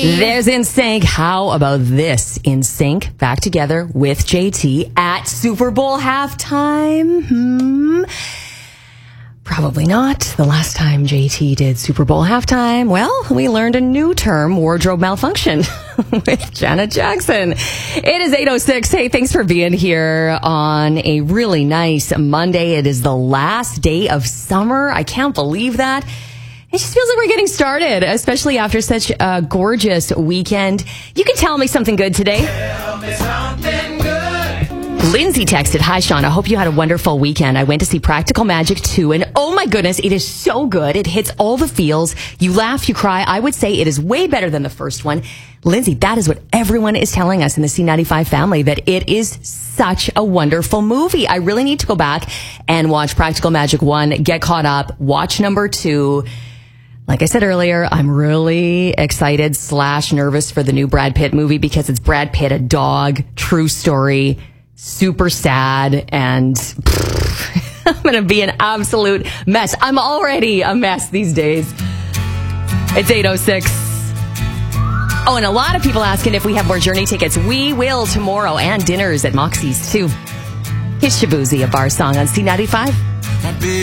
There's NSYNC. How about this? NSYNC back together with JT at Super Bowl halftime. Probably not. The last time JT did Super Bowl halftime, well, we learned a new term, wardrobe malfunction, with Janet Jackson. It is 8:06. Hey, thanks for being here on a really nice Monday. It is the last day of summer. I can't believe that. It just feels like we're getting started, especially after such a gorgeous weekend. You can tell me something good today. Tell me something good. Lindsay texted, "Hi, Sean. I hope you had a wonderful weekend. I went to see Practical Magic 2, and oh my goodness, it is so good. It hits all the feels. You laugh, you cry. I would say it is way better than the first one." Lindsay, that is what everyone is telling us in the C95 family, that it is such a wonderful movie. I really need to go back and watch Practical Magic 1, get caught up, watch number 2. Like I said earlier, I'm really excited / nervous for the new Brad Pitt movie because it's Brad Pitt, a dog, true story, super sad, and I'm going to be an absolute mess. I'm already a mess these days. It's 8:06. Oh, and a lot of people asking if we have more Journey tickets. We will tomorrow, and dinners at Moxie's too. Here's Shabuzi, a bar song on C95.